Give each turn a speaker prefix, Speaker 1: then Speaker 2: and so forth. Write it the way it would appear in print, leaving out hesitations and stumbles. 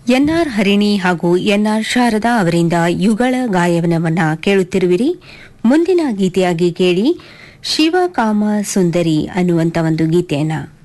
Speaker 1: N R Harini ಹಾಗೂ N R Sharada ಅವರಿಂದ ಯುಗಳ ಗಾಯನವನ್ನ ಕೇಳುತ್ತಿರುವಿರಿ. ಮುಂದಿನ ಗೀತೆಯಾಗಿ ಕೇಳಿ ಶಿವಕಾಮ ಸುಂದರಿ ಅನ್ನುವಂತ ಒಂದು ಗೀತೆಯನ್ನ.